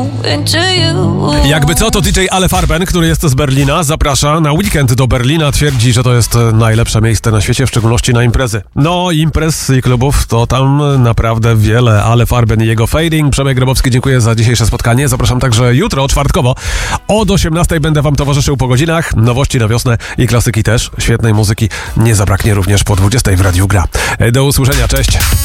Jakby co, to DJ Ale Farben, który jest z Berlina, zaprasza na weekend do Berlina. Twierdzi, że to jest najlepsze miejsce na świecie, w szczególności na imprezy. No, imprez i klubów to tam naprawdę wiele. Ale Farben i jego Fading. Przemek Grabowski, dziękuję za dzisiejsze spotkanie. Zapraszam także jutro, czwartkowo, od 18:00 będę wam towarzyszył po godzinach. Nowości na wiosnę i klasyki też. Świetnej muzyki nie zabraknie również po 20:00 w Radiu Gra. Do usłyszenia, cześć.